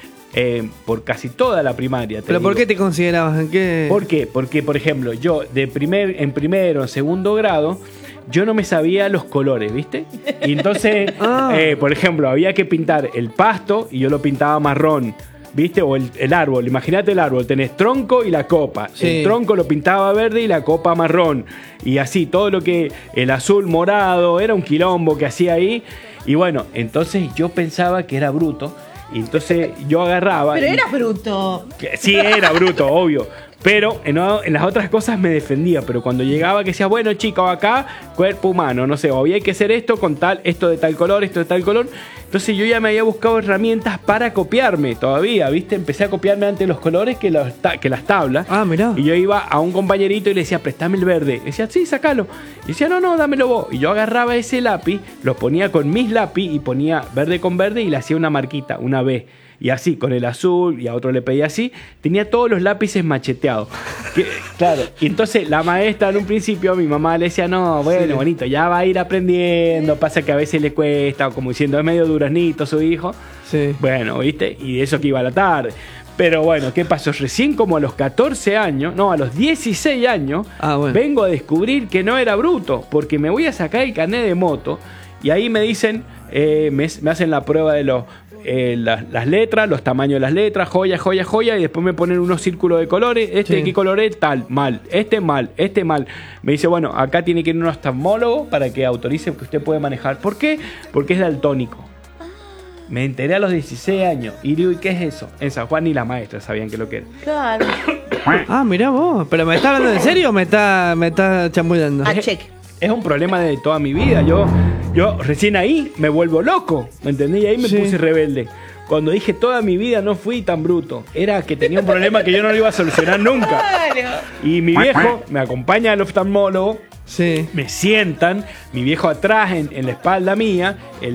Por casi toda la primaria. ¿Pero por qué te considerabas? ¿En qué? ¿Por qué? Porque, por ejemplo, yo en primero, en segundo grado, yo no me sabía los colores, ¿viste? Y entonces, por ejemplo, había que pintar el pasto y yo lo pintaba marrón, ¿viste? O el árbol. Imagínate el árbol, tenés tronco y la copa. Sí. El tronco lo pintaba verde y la copa marrón. Y así, todo lo que... El azul, morado, era un quilombo que hacía ahí. Y bueno, entonces yo pensaba que era bruto. Y entonces yo agarraba... Pero era bruto. Sí, era bruto, obvio. Pero en las otras cosas me defendía. Pero cuando llegaba que decía, bueno, chicos, acá, cuerpo humano, no sé, o había que hacer esto con tal, esto de tal color, esto de tal color. Entonces yo ya me había buscado herramientas para copiarme todavía, ¿viste? Empecé a copiarme antes los colores que las tablas. Ah, mirá. Y yo iba a un compañerito y le decía, préstame el verde. Y decía, sí, sácalo. Y decía, no, dámelo vos. Y yo agarraba ese lápiz, lo ponía con mis lápiz y ponía verde con verde y le hacía una marquita, una B. Y así, con el azul, y a otro le pedía así, tenía todos los lápices macheteados. Claro, y entonces la maestra en un principio, mi mamá le decía, no, bueno, Sí. bonito, ya va a ir aprendiendo, pasa que a veces le cuesta, como diciendo, es medio duraznito su hijo. Sí. Bueno, ¿viste? Y de eso que iba a la tarde. Pero bueno, ¿qué pasó? Recién como a los 14 años, no, a los 16 años, Bueno. vengo a descubrir que no era bruto, porque me voy a sacar el carnet de moto, y ahí me dicen, me hacen la prueba de las letras, los tamaños de las letras, joya, y después me ponen unos círculos de colores, Sí. ¿qué color es? Tal, mal, mal. Me dice, bueno, acá tiene que ir un oftalmólogo para que autorice que usted puede manejar. ¿Por qué? Porque es daltónico. Me enteré a los 16 años y digo, ¿y qué es eso? En San Juan ni la maestra sabían que lo que era. Claro. Ah, mirá vos. ¿Pero me está hablando en serio o me está chambullando? A check. Es un problema de toda mi vida. Yo recién ahí me vuelvo loco, ¿me entendí? Y ahí me Sí. puse rebelde. Cuando dije toda mi vida no fui tan bruto. Era que tenía un problema que yo no lo iba a solucionar nunca. Claro. Y mi viejo me acompaña al oftalmólogo, Sí. me sientan, mi viejo atrás en la espalda mía,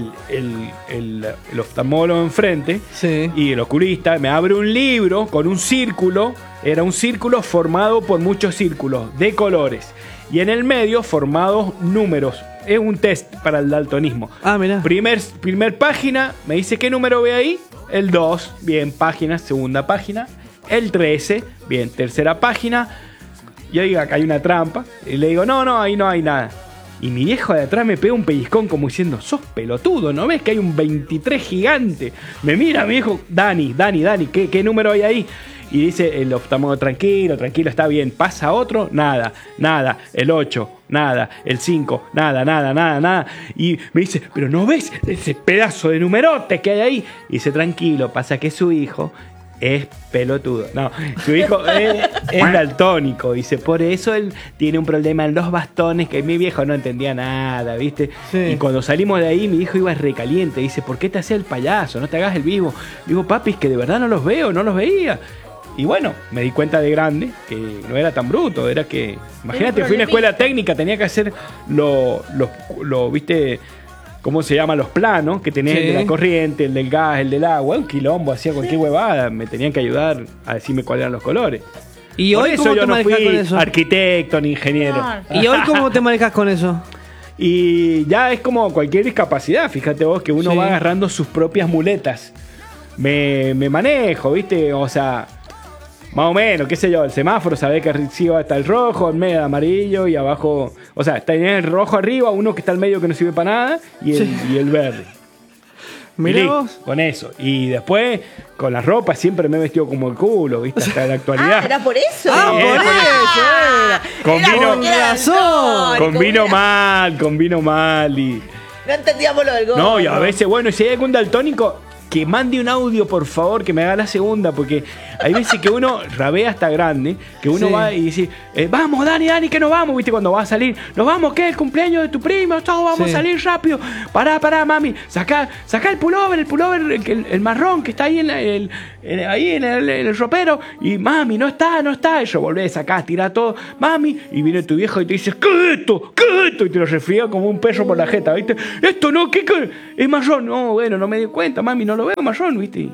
el oftalmólogo enfrente, Sí. y el oculista me abre un libro con un círculo. Era un círculo formado por muchos círculos de colores. Y en el medio formados números. Es un test para el daltonismo. Ah, mirá. Primer página, me dice ¿qué número ve ahí? El 2, bien, página, segunda página. El 13, bien, tercera página. Yo digo, acá hay una trampa. Y le digo, no, ahí no hay nada. Y mi viejo de atrás me pega un pellizcón como diciendo, sos pelotudo, ¿no ves que hay un 23 gigante? Me mira mi viejo, Dani, ¿qué número hay ahí? Y dice el oftalmólogo, tranquilo, está bien. Pasa otro, nada. El 8, nada. El 5, nada. Y me dice, pero ¿no ves ese pedazo de numerote que hay ahí? Y dice, tranquilo, pasa que su hijo es pelotudo. No, su hijo es daltónico. Dice, por eso él tiene un problema en los bastones, que mi viejo no entendía nada, ¿viste? Sí. Y cuando salimos de ahí, mi hijo iba recaliente. Dice, ¿por qué te haces el payaso? No te hagas el vivo. Digo, papi, es que de verdad no los veía. Y bueno, me di cuenta de grande que no era tan bruto, era que... Imagínate, fui a una escuela técnica, tenía que hacer ¿viste? ¿Cómo se llama? Los planos que tenés, Sí. el de la corriente, el del gas, el del agua, un quilombo, hacía cualquier huevada, me tenían que ayudar a decirme cuáles eran los colores. ¿Y Por hoy eso cómo yo te no manejas fui con eso? arquitecto ni ingeniero. Claro. ¿Y hoy cómo te manejas con eso? Y ya es como cualquier discapacidad, fíjate vos que uno Sí. va agarrando sus propias muletas. Me manejo, ¿viste? O sea, más o menos, qué sé yo, el semáforo, sabés que arriba está el rojo, en medio el amarillo y abajo... O sea, está el rojo arriba, uno que está al medio que no sirve para nada y el verde. Mirá Y listo, vos. con eso. Y después, con la ropa, siempre me he vestido como el culo, ¿viste? Hasta la actualidad. Ah, era por eso. Ah, por eso era. Combino- Era razón. Combino mal y... No entendíamos lo del gordo. No, y a veces, bueno, si hay algún daltónico, que mande un audio, por favor, que me haga la segunda, porque hay veces que uno rabea hasta grande, que uno va y dice, vamos, Dani, que nos vamos, ¿viste? Cuando va a salir, nos vamos, ¿qué? El cumpleaños de tu prima, todos vamos a salir rápido. Pará, mami, sacá el pullover, el marrón que está ahí en el ropero, y mami, no está, y yo volvés, sacás, tirá todo, mami, y viene tu viejo y te dice, ¿qué es esto? Y te lo refriega como un perro por la jeta, ¿viste? Esto no, ¿qué? Es marrón. No, bueno, no me di cuenta, mami, no lo veo marrón, ¿viste?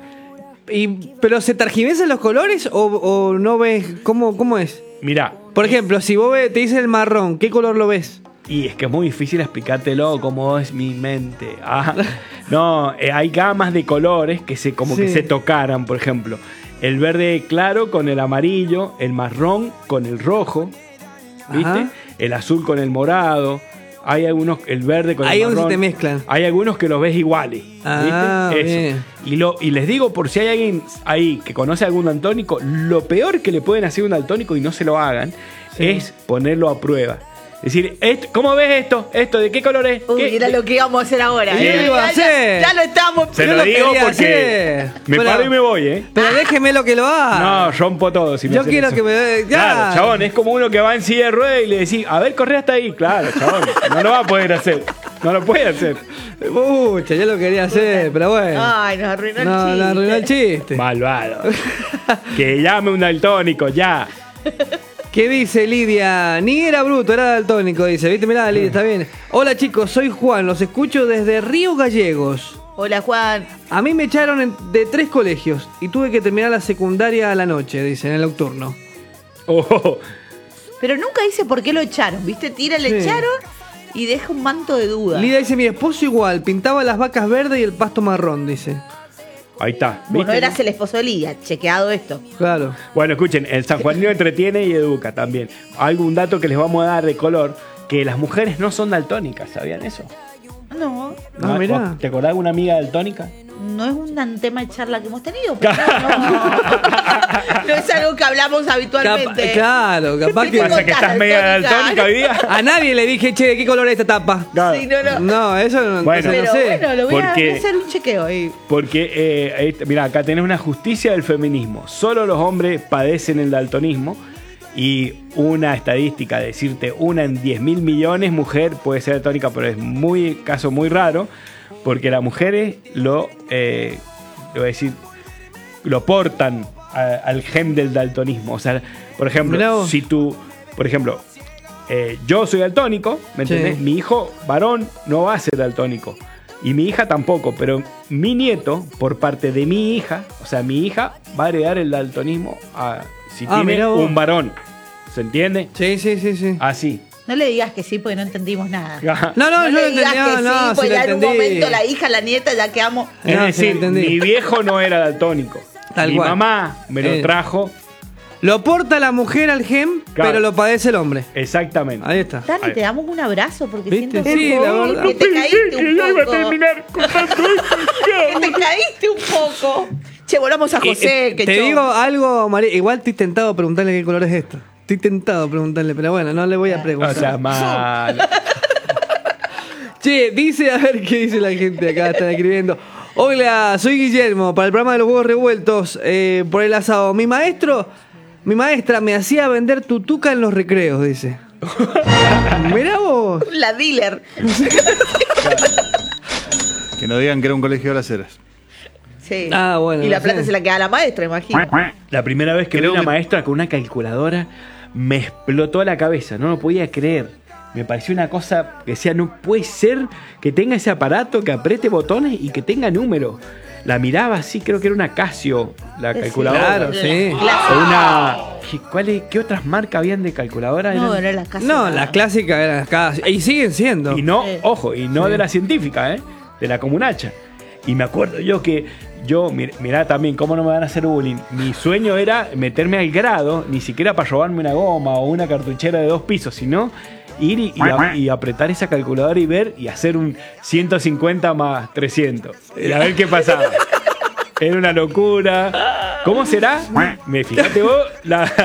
¿Pero se tergiversan los colores o no ves? ¿Cómo es? Mirá. Por ejemplo, si vos te dice el marrón, ¿qué color lo ves? Y es que es muy difícil explicártelo como es mi mente. No, hay gamas de colores que se tocaran, por ejemplo. El verde claro con el amarillo, el marrón con el rojo, ¿viste? Ajá. El azul con el morado. Hay algunos, el verde con el marrón. Ahí se te mezclan. Hay algunos que los ves iguales, ¿viste? Eso. Y les digo, por si hay alguien ahí que conoce algún daltónico, lo peor que le pueden hacer a un daltónico y no se lo hagan es ponerlo a prueba. Es decir, ¿cómo ves esto? ¿De qué color es? Mira lo que íbamos a hacer ahora. Sí, ya lo estamos. Se lo digo porque me paro y me voy, Pero déjeme lo que lo haga. No, rompo todo. Si yo quiero eso. Que me... Ya. Claro, chabón, es como uno que va en silla de ruedas y le decís, a ver, corre hasta ahí. Claro, chabón, no lo va a poder hacer. No lo puede hacer. Pucha, yo lo quería hacer, pero bueno. Ay, nos arruinó el chiste. Nos arruinó el chiste. Malvado. Que llame un daltónico, ya. ¿Qué dice Lidia? Ni era bruto, era daltónico, dice. ¿Viste? Mirá, Lidia, está bien. Hola chicos, soy Juan, los escucho desde Río Gallegos. Hola Juan. A mí me echaron de 3 colegios y tuve que terminar la secundaria a la noche, dice, en el nocturno. Oh. Pero nunca dice por qué lo echaron, ¿viste? Le echaron y deja un manto de duda. Lidia dice, mi esposo igual, pintaba las vacas verdes y el pasto marrón, dice. Ahí está. Bueno, eras el esposo de Lidia, chequeado esto. Claro. Bueno, escuchen, el sanjuanino entretiene y educa también. Hay un dato que les vamos a dar de color, que las mujeres no son daltónicas, ¿sabían eso? No. No, mirá. ¿Te acordás de una amiga daltónica? No es un tema de charla que hemos tenido, pero no es algo que hablamos habitualmente. Claro, capaz que... ¿Pasa que estás media daltónica hoy día? A nadie le dije, che, ¿de qué color es esta tapa? Claro. Sí, no, eso no, bueno, pero no sé. bueno, lo voy a hacer un chequeo ahí. Porque, mira, acá tenés una justicia del feminismo. Solo los hombres padecen el daltonismo. Y una estadística, decirte, una en 10.000 millones mujer puede ser daltónica, pero es caso muy raro. Porque las mujeres lo portan al gen del daltonismo. O sea, por ejemplo, si tú, yo soy daltónico, ¿me entendés? Mi hijo varón no va a ser daltónico. Y mi hija tampoco, pero mi nieto, por parte de mi hija, o sea, mi hija va a heredar el daltonismo si tiene un varón. ¿Se entiende? Sí. Así. No le digas que sí porque no entendimos nada. No, yo lo entendí. No, pues ya en un entendí. momento la hija, la nieta, ya quedamos. Es decir, mi viejo no era daltónico. Mi cual. mamá me lo trajo. Lo porta la mujer al gen, claro, pero lo padece el hombre. Exactamente. Ahí está. Dani, te damos un abrazo porque ¿viste? siento Sí, la verdad. que te caíste un poco. Iba a terminar contando Que te caíste un poco. Che, volvamos a José. Te digo algo, María. Igual estoy tentado a preguntarle qué color es esto. Estoy tentado a preguntarle, pero bueno, no le voy a preguntar. O sea, mal. Che, dice, a ver qué dice la gente acá, están escribiendo. Hola, soy Guillermo, para el programa de los huevos revueltos, por el asado. Mi maestra me hacía vender tutuca en los recreos, dice. Mirá vos. La dealer. Que no digan que era un colegio de las Heras. Sí. Ah, bueno. Y la plata se la queda a la maestra, imagino. La primera vez que vi una maestra con una calculadora me explotó la cabeza, no lo podía creer. Me pareció una cosa que decía, no puede ser que tenga ese aparato, que apriete botones y que tenga números. La miraba así, creo que era una Casio, la calculadora. Claro, sí. O una... ¿Qué otras marcas habían de calculadora? No, era la Casio. No, las clásicas eran las Casio. Y siguen siendo. Y no, ojo, y no de la científica, de la comunacha. Y me acuerdo mirá también, cómo no me van a hacer bullying. Mi sueño era meterme al grado, ni siquiera para robarme una goma o una cartuchera de 2 pisos, sino ir y apretar esa calculadora y ver y hacer un 150 más 300. A ver qué pasaba. Era una locura. ¿Cómo será? Fíjate vos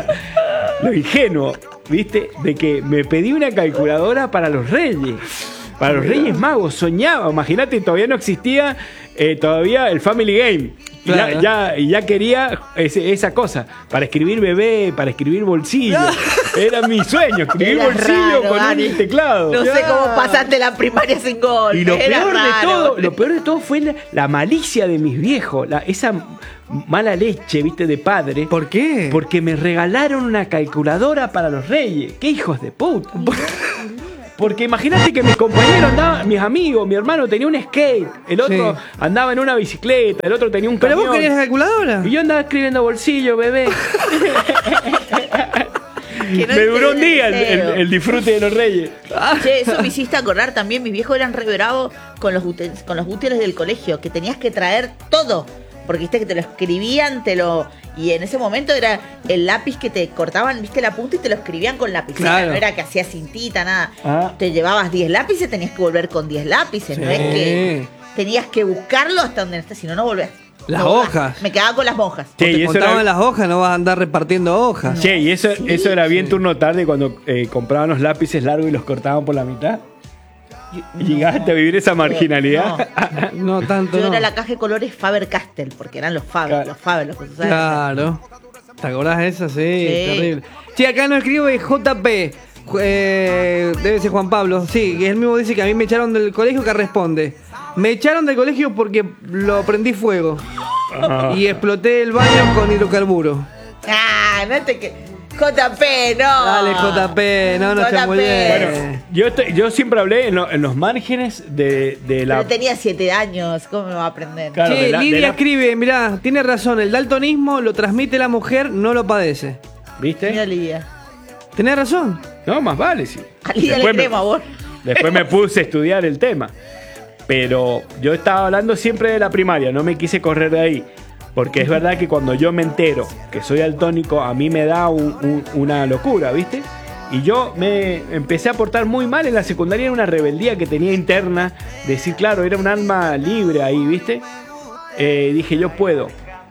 lo ingenuo, ¿viste? De que me pedí una calculadora para los reyes. Para los Reyes Magos, soñaba. Imagínate, todavía no existía todavía el Family Game. Claro. Y ya quería esa cosa. Para escribir bebé, para escribir bolsillo. Era mi sueño, escribir Era bolsillo raro, con Dani. un teclado. No sé cómo pasaste la primaria sin gol. Y lo Era raro. peor de todo fue la malicia de mis viejos. Esa mala leche, viste, de padre. ¿Por qué? Porque me regalaron una calculadora para los Reyes. ¡Qué hijos de puta! Porque imagínate que mis compañeros andaban, mis amigos, mi hermano tenía un skate, el otro Sí. andaba en una bicicleta, el otro tenía un ¿Pero camión. vos querías la calculadora? Y yo andaba escribiendo bolsillo, bebé. Que no Me duró un entendés día deseo. el disfrute de los Reyes. Che, eso me hiciste acordar también. Mis viejos eran re bravos con los útiles del colegio, que tenías que traer todo. Porque viste que te lo escribían, y en ese momento era el lápiz que te cortaban, viste, la punta y te lo escribían con lapicera. Claro. No era que hacías cintita, nada. Ah. Te llevabas 10 lápices, tenías que volver con 10 lápices. Sí. No es que tenías que buscarlo hasta donde estés, si no, no volvés. Las No volvás. hojas. Me quedaba con las monjas. Che, Te y eso contaban era- las hojas, no vas a andar repartiendo hojas. Che, y eso, Sí, eso era bien turno tarde cuando compraban los lápices largos y los cortaban por la mitad. ¿Y llegaste a vivir esa marginalidad? No tanto, Yo no. era la caja de colores Faber-Castell, porque eran los Faber, Claro. los que se usaban. Claro. ¿Te acordás de esa? Sí, Sí. terrible. Sí, acá nos escribe JP. Debe ser Juan Pablo. Sí, que él mismo dice que a mí me echaron del colegio, que responde. Me echaron del colegio porque lo prendí fuego. Ah. Y exploté el baño con hidrocarburo. Ah, no te que. JP, no. Dale, JP, no esté muy bien. Bueno, yo siempre hablé en los márgenes de la... Pero tenía 7 años, ¿cómo me va a aprender? Claro, Che, de la- Lidia de la- escribe, mirá, tiene razón, el daltonismo lo transmite la mujer, no lo padece. Mira, ¿Viste? Lidia. Tenés razón. No, más vale, sí. A Lidia le Después me- creemos a vos. Después me puse a estudiar el tema. Pero yo estaba hablando siempre de la primaria, no me quise correr de ahí. Porque es verdad que cuando yo me entero que soy daltónico, a mí me da una locura, ¿viste? Y yo me empecé a portar muy mal en la secundaria, era una rebeldía que tenía interna. Decir, claro, era un alma libre ahí, ¿viste? Dije, yo puedo.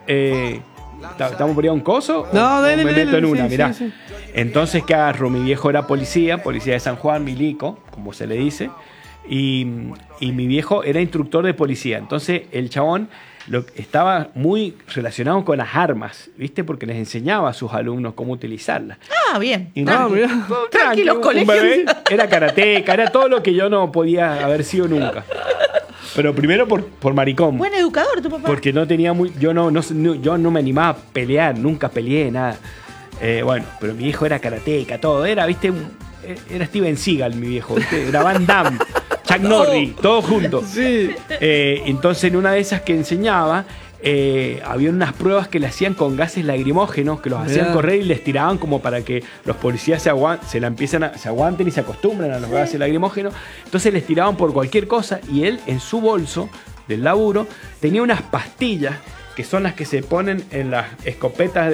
¿Estamos por ir a un coso? No, ¿O dale, me dale, meto en sí, una, sí, mirá. sí. Entonces, ¿qué agarro? Mi viejo era policía de San Juan, milico, como se le dice. Y mi viejo era instructor de policía. Entonces, el chabón estaba muy relacionado con las armas, ¿viste? Porque les enseñaba a sus alumnos cómo utilizarlas. Ah, bien. Y Ah, mirá. Tranquilos, un colegios. bebé, era karateca, era todo lo que yo no podía haber sido nunca. Pero primero por maricón. Buen educador, tu papá. Porque no tenía yo no me animaba a pelear, nunca peleé, nada. Bueno, pero mi viejo era karateca, todo. Era, viste, era Steven Seagal, mi viejo, ¿viste? Era Van Damme, Chuck Norris, todos juntos. Sí. Entonces, en una de esas que enseñaba, había unas pruebas que le hacían con gases lagrimógenos, que los hacían Mirá. correr y les tiraban como para que los policías se aguanten y se acostumbren a los gases lagrimógenos. Entonces les tiraban por cualquier cosa y él en su bolso del laburo tenía unas pastillas que son las que se ponen en las escopetas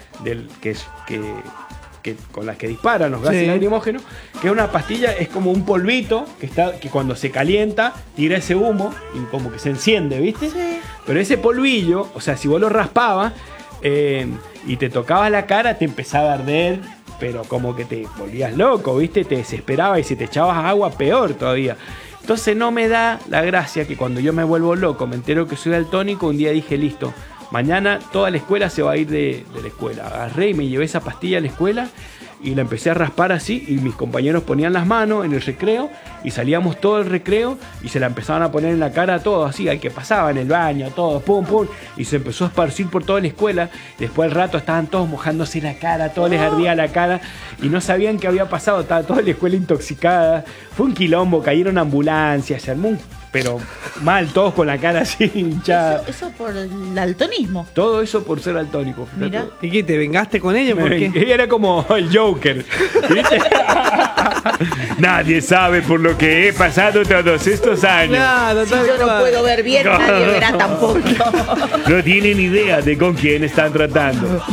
que con las que disparan los gases Sí. lagrimógenos, que es una pastilla, es como un polvito que cuando se calienta tira ese humo y como que se enciende, ¿viste? Sí. Pero ese polvillo, o sea, si vos lo raspabas y te tocabas la cara, te empezaba a arder, pero como que te volvías loco, ¿viste? Te desesperaba y si te echabas agua, peor todavía. Entonces no me da la gracia que cuando yo me vuelvo loco, me entero que soy daltónico, un día dije, listo, mañana toda la escuela se va a ir de la escuela. Agarré y me llevé esa pastilla a la escuela y la empecé a raspar así y mis compañeros ponían las manos en el recreo y salíamos todo el recreo y se la empezaban a poner en la cara a todos, así, al que pasaba en el baño, todo, pum, pum, y se empezó a esparcir por toda la escuela. Después al rato estaban todos mojándose la cara, todos les ardía la cara y no sabían qué había pasado, estaba toda la escuela intoxicada. Fue un quilombo, cayeron ambulancias, se armó pero mal, todos con la cara así hinchada. Eso por el daltonismo. Todo eso por ser daltónico. fíjate. Mira. ¿Y qué? ¿Te vengaste con ellos? ¿Por qué? Era como el Joker. ¿Viste? Nadie sabe por lo que he pasado todos estos años. Claro, Si tal yo no cual. puedo ver bien, nadie verá tampoco. No tienen idea de con quién están tratando.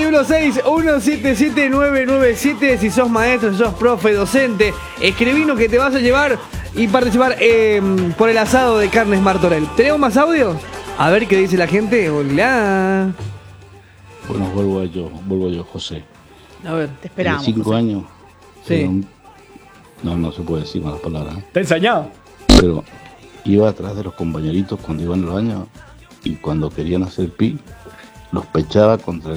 2616-177-997. Si sos maestro, si sos profe, docente, escribinos que te vas a llevar y participar por el asado de carnes Martorell. ¿Tenemos más audio? A ver qué dice la gente. Hola. Bueno, vuelvo yo, José. A ver. Te esperamos. Tenía 5 José. años. Sí. Era No se puede decir malas palabras. ¿Te he enseñado? Pero iba atrás de los compañeritos cuando iban al baño y cuando querían hacer pi, los pechaba contra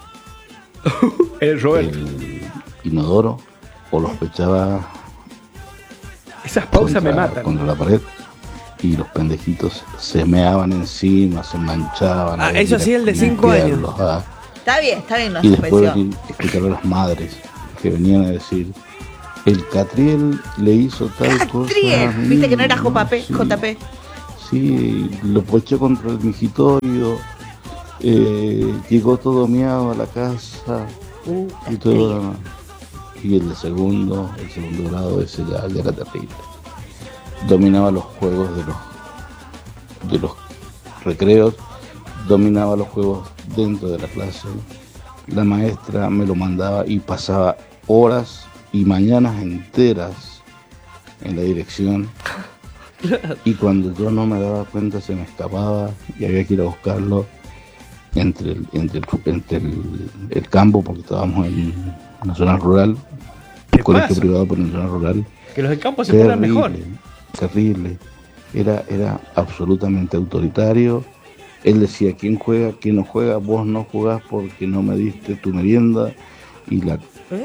El Roberto. el inodoro o los pechaba Esas pausas me matan. contra la pared y los pendejitos se meaban encima, se manchaban. Ah, eso sí, el de 5 años. Está bien la Y después suspensión. explicarle a las madres que venían a decir, el Catriel le hizo tal cosa. Catriel, viste que no era JP. JP. Sí, lo poché contra el mingitorio, llegó todo miado a la casa y todo. Y el segundo grado ese ya era terrible. Dominaba los juegos de los recreos, dominaba los juegos dentro de la clase. La maestra me lo mandaba y pasaba horas y mañanas enteras en la dirección. Y cuando yo no me daba cuenta se me escapaba y había que ir a buscarlo entre el campo, porque estábamos en una zona rural, un colegio privado pero en una zona rural. Que los del campo se pongan mejor. Terrible. Era absolutamente autoritario. Él decía quién juega, quién no juega, vos no jugás porque no me diste tu merienda y la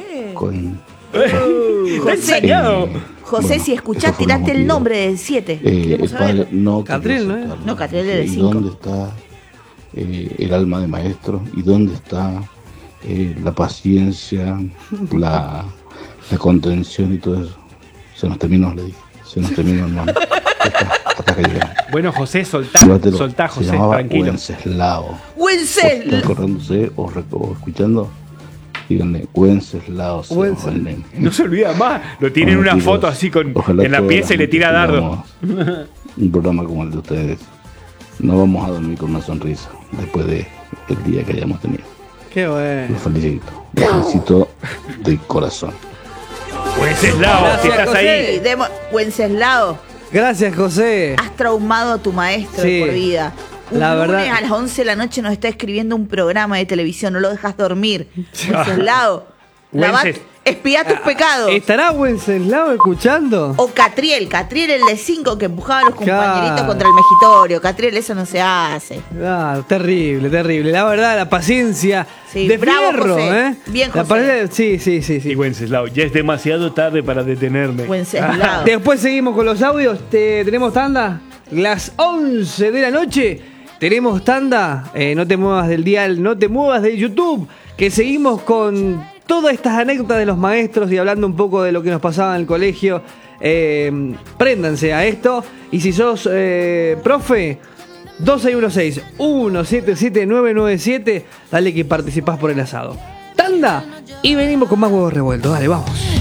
José, si escuchás, tirate el nombre del 7. el padre no Catriel, ¿no es? No, Catriel es de ¿Y 5. dónde está el alma de maestro? ¿Y dónde está la paciencia, la contención y todo eso? Se nos terminó, le dije. Se nos terminó, hermano. Hasta que llegamos. Bueno, José, soltá, José, Se llamaba tranquilo. Wenceslao. Wenceslao. ¿Está acordándose o escuchando? Díganle, Wenceslao. No se olvida más. Lo tiene en una foto así en la pieza y le tira dardo. Un programa como el de ustedes. No vamos a dormir con una sonrisa después del día que hayamos tenido. Qué bueno. Los felicito. Los felicito de corazón. Wenceslao, si estás ahí. Wenceslao, Gracias, José. has traumado a tu maestro Sí. de por vida. Un La lunes verdad- a las 11 de la noche nos está escribiendo un programa de televisión, no lo dejas dormir. Wenceslao, Wences- espía tus pecados. ¿Estará Wenceslao escuchando? O Catriel el de 5 que empujaba a los compañeritos Claro. contra el mejitorio. Catriel, eso no se hace. Ah, terrible, terrible. La verdad, la paciencia Sí, de bravo, fierro, José. ¿eh? Bien, La José. sí. Y Wenceslao, ya es demasiado tarde para detenerme. Wenceslao. Después seguimos con los audios. Tenemos tanda. Las 11 de la noche. Tenemos tanda. No te muevas del dial, no te muevas de YouTube. Que seguimos con todas estas anécdotas de los maestros y hablando un poco de lo que nos pasaba en el colegio. Préndanse a esto. Y si sos profe, 2616-177-997. Dale que participás por el asado. Tanda. Y venimos con más huevos revueltos. Dale, vamos.